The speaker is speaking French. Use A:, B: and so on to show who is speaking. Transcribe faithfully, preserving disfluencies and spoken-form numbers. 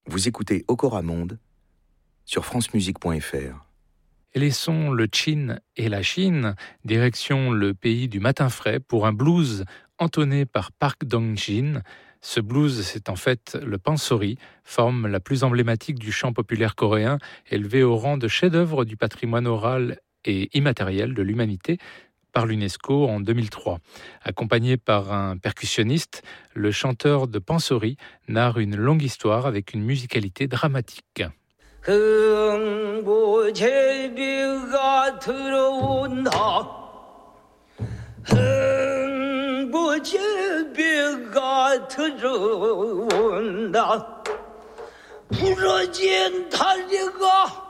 A: Vous écoutez Okora Monde sur francemusique point f r.
B: Et laissons le Chin et la Chine, direction le pays du matin frais pour un blues entonné par Park Dong-jin. Ce blues, c'est en fait le pansori, forme la plus emblématique du chant populaire coréen, élevé au rang de chef-d'œuvre du patrimoine oral et immatériel de l'humanité par l'UNESCO en deux mille trois. Accompagné par un percussionniste, le chanteur de pansori narre une longue histoire avec une musicalité dramatique.
C: 흥부제비가 들어온다 흥부제비가 들어온다 부러진 다리가